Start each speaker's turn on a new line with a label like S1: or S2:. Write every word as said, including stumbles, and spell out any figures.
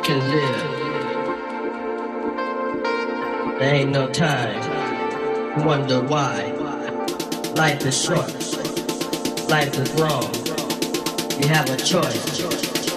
S1: can live. There ain't no time to wonder why. Life is short. Life is wrong. You have a choice.